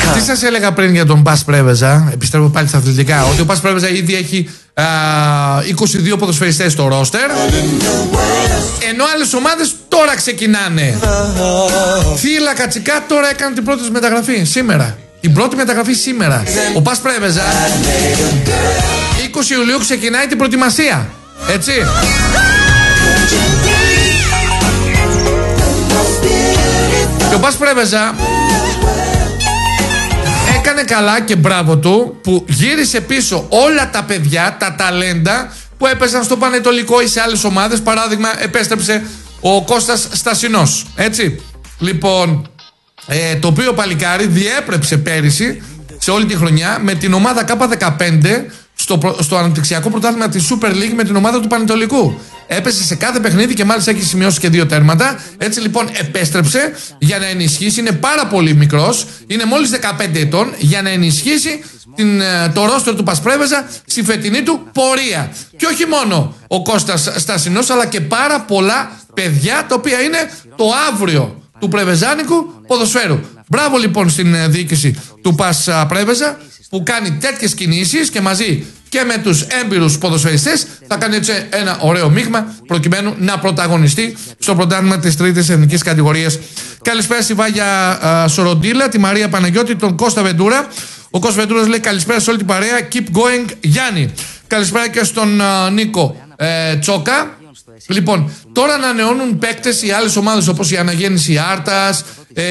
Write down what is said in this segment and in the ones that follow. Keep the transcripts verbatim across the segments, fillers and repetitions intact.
Τι σας έλεγα πριν για τον Πας Πρέβεζα, επιστρέφω πάλι στα αθλητικά, ότι ο Πας Πρέβεζα ήδη έχει α, είκοσι δύο ποδοσφαιριστές στο ρόστερ, ενώ άλλες ομάδες τώρα ξεκινάνε. Θύλα Κατσικά τώρα έκανε την πρώτη μεταγραφή σήμερα. Την πρώτη μεταγραφή σήμερα. Ο Πας Πρέβεζα είκοσι Ιουλίου ξεκινάει την προετοιμασία. Έτσι. Και ο Πας Πρέβεζα έκανε καλά και μπράβο του που γύρισε πίσω όλα τα παιδιά, τα ταλέντα που έπαιζαν στο Πανετολικό ή σε άλλες ομάδες. Παράδειγμα, επέστρεψε ο Κώστας Στασινός. Έτσι. Λοιπόν, ε, το οποίο παλικάρι διέπρεψε πέρυσι σε όλη τη χρονιά με την ομάδα Κ δεκαπέντε στο, στο αναπτυξιακό πρωτάθλημα της Super League με την ομάδα του Πανετολικού. Έπεσε σε κάθε παιχνίδι και μάλιστα έχει σημειώσει και δύο τέρματα. Έτσι λοιπόν επέστρεψε για να ενισχύσει. Είναι πάρα πολύ μικρός. Είναι μόλις δεκαπέντε ετών για να ενισχύσει την, το ρόστερ του Πας Πρέβεζα στη φετινή του πορεία. Και όχι μόνο ο Κώστας Στασινός, αλλά και πάρα πολλά παιδιά τα οποία είναι το αύριο του πρεβεζάνικου ποδοσφαίρου. Μπράβο λοιπόν στην διοίκηση του Πας Πρέβεζα που κάνει τέτοιες κινήσεις και μαζί και με τους έμπειρους ποδοσφαιριστές θα κάνει έτσι ένα ωραίο μείγμα προκειμένου να πρωταγωνιστεί στο πρωτάθλημα της τρίτης εθνικής κατηγορίας. Καλησπέρα στη Βάγια α, Σοροντήλα, τη Μαρία Παναγιώτη, τον Κώστα Βεντούρα. Ο Κώστας Βεντούρας λέει καλησπέρα σε όλη την παρέα. Keep going Γιάννη. Καλησπέρα και στον α, Νίκο ε, Τσόκα. Λοιπόν, τώρα ανανεώνουν παίκτες οι άλλες ομάδες όπως η Αναγέννηση Άρτας, ε,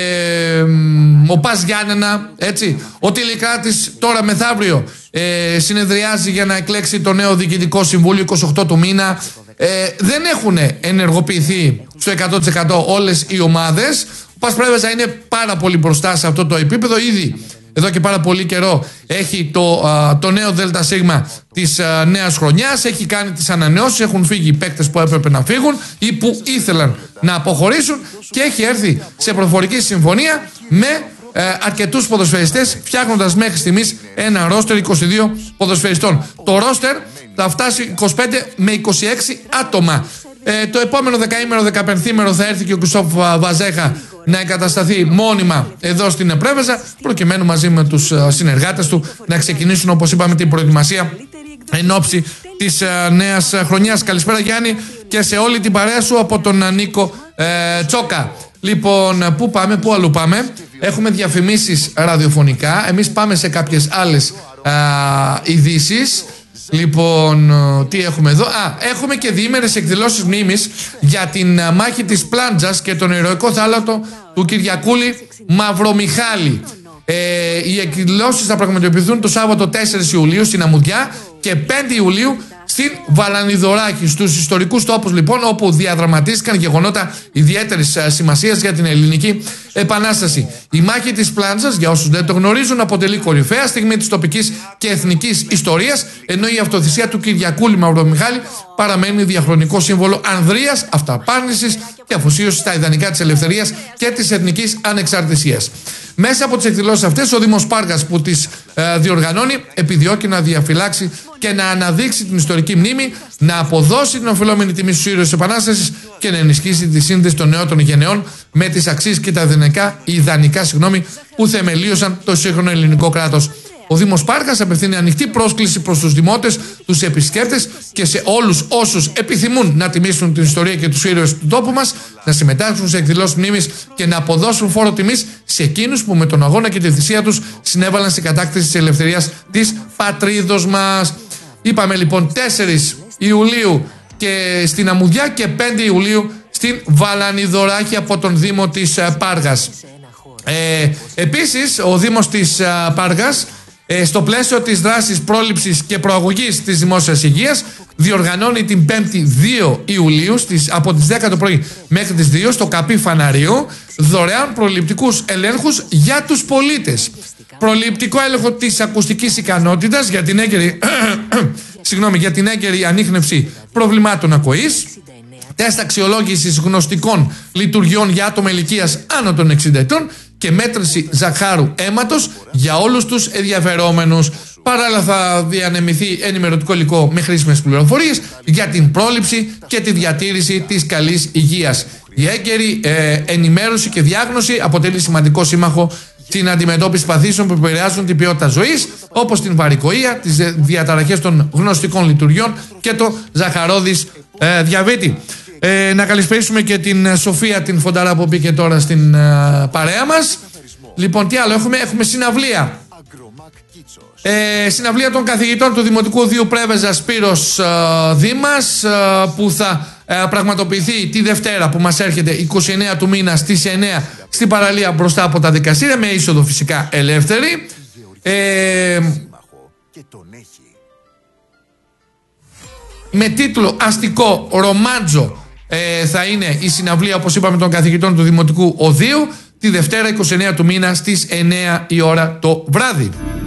ο Πας Γιάννενα, έτσι. Ο Τηλικράτης τώρα μεθαύριο ε, συνεδριάζει για να εκλέξει το νέο διοικητικό συμβούλιο εικοστή ογδόη του μήνα. Ε, δεν έχουν ενεργοποιηθεί στο εκατό τοις εκατό όλες οι ομάδες. Ο Πας Πρέβεζα είναι πάρα πολύ μπροστά σε αυτό το επίπεδο. Ήδη εδώ και πάρα πολύ καιρό έχει το, α, το νέο ΔΣ της α, νέας χρονιάς, έχει κάνει τις ανανεώσεις, έχουν φύγει οι παίκτες που έπρεπε να φύγουν ή που ήθελαν να αποχωρήσουν και έχει έρθει σε προφορική συμφωνία με ε, αρκετούς ποδοσφαιριστές, φτιάχνοντας μέχρι στιγμής ένα ρόστερ είκοσι δύο ποδοσφαιριστών. Το ρόστερ θα φτάσει είκοσι πέντε με είκοσι έξι άτομα. Ε, το επόμενο δεκαήμερο, δεκαπενθήμερο θα έρθει και ο Κριστόφ Βαζέχα να εγκατασταθεί μόνιμα εδώ στην Πρέβεζα προκειμένου μαζί με τους συνεργάτες του να ξεκινήσουν, όπως είπαμε, την προετοιμασία εν ώψη της νέας χρονιάς. Καλησπέρα Γιάννη και σε όλη την παρέα σου από τον Νίκο ε, Τσόκα. Λοιπόν, πού πάμε, πού αλλού πάμε? Έχουμε διαφημίσεις ραδιοφωνικά. Εμείς πάμε σε κάποιες άλλες ειδήσεις. Λοιπόν, τι έχουμε εδώ? Α, έχουμε και διήμερες εκδηλώσεις μνήμης για την μάχη της Πλάντζας και τον ηρωικό θάλατο του Κυριακούλη Μαυρομιχάλη. Ε, οι εκδηλώσεις θα πραγματοποιηθούν το Σάββατο τέσσερις Ιουλίου στην Αμμουδιά και πέντε Ιουλίου στην Βαλανιδωράκη, στους ιστορικούς τόπους λοιπόν όπου διαδραματίστηκαν γεγονότα ιδιαίτερης σημασίας για την ελληνική επανάσταση. Η μάχη της Πλάντζας, για όσους δεν το γνωρίζουν, αποτελεί κορυφαία στιγμή της τοπικής και εθνικής ιστορίας, ενώ η αυτοθυσία του Κυριακούλη Μαυρομιχάλη παραμένει διαχρονικό σύμβολο ανδρείας, αυταπάρνησης και αφοσίωσης στα ιδανικά της ελευθερίας και της εθνικής ανεξαρτησίας. Μέσα από τις εκδηλώσεις αυτές, ο Δήμος Πάργας που τις ε, διοργανώνει επιδιώκει να διαφυλάξει και να αναδείξει την ιστορική μνήμη, να αποδώσει την οφειλόμενη τιμή στους ήρωες της Επανάστασης και να ενισχύσει τη σύνδεση των νεότερων γενεών με τις αξίες και τα ιδανικά, ιδανικά συγγνώμη, που θεμελίωσαν το σύγχρονο ελληνικό κράτος. Ο Δήμος Πάργας απευθύνει ανοιχτή πρόσκληση προς τους δημότες, τους επισκέπτες και σε όλους όσους επιθυμούν να τιμήσουν την ιστορία και τους ήρωες του τόπου μας να συμμετάσχουν σε εκδηλώσεις μνήμης και να αποδώσουν φόρο τιμής σε εκείνους που με τον αγώνα και τη θυσία τους συνέβαλαν στην κατάκτηση της ελευθερίας της πατρίδος μας. Είπαμε λοιπόν τέσσερις Ιουλίου και στην Αμμουδιά και πέντε Ιουλίου στην Βαλανιδωράκη από τον Δήμο της Πάργας. Ε, επίσης ο Δήμος της Πάργας, Ε, στο πλαίσιο της δράσης πρόληψης και προαγωγής της δημόσιας υγείας, διοργανώνει την πέμπτη δύο Ιουλίου στις, από τις δέκα το πρωί μέχρι τις δύο στο Καπί Φαναρίου δωρεάν προληπτικούς ελέγχους για τους πολίτες. Προληπτικό έλεγχο της ακουστικής ικανότητας για την έγκαιρη, συγγνώμη, για την έγκαιρη ανίχνευση προβλημάτων ακοής, τεστ αξιολόγησης γνωστικών λειτουργιών για άτομα ηλικίας άνω των εξήντα ετών και μέτρηση ζαχάρου αίματος για όλους τους ενδιαφερόμενους. Παράλληλα θα διανεμηθεί ενημερωτικό υλικό με χρήσιμες πληροφορίες για την πρόληψη και τη διατήρηση της καλής υγείας. Η έγκαιρη ε, ενημέρωση και διάγνωση αποτελεί σημαντικό σύμμαχο στην αντιμετώπιση παθήσεων που επηρεάζουν την ποιότητα ζωής, όπως την βαρικοεία, τις διαταραχές των γνωστικών λειτουργιών και το ζαχαρόδης ε, διαβήτη. Ε, να καλησπέρισουμε και την Σοφία την Φονταρά που μπήκε τώρα στην ε, παρέα μας. Λοιπόν, τι άλλο έχουμε, έχουμε συναυλία. Ε, συναυλία των καθηγητών του Δημοτικού Οδείου Πρέβεζα Σπύρος ε, Δήμας, ε, που θα ε, πραγματοποιηθεί τη Δευτέρα που μας έρχεται είκοσι εννέα του μήνα στις εννέα στην παραλία μπροστά από τα δικαστήρια, με είσοδο φυσικά ελεύθερη. Ε, με τίτλο αστικό ρομάντζο ε, θα είναι η συναυλία, όπως είπαμε, των καθηγητών του Δημοτικού Οδείου τη Δευτέρα είκοσι εννέα του μήνα στις εννέα η ώρα το βράδυ.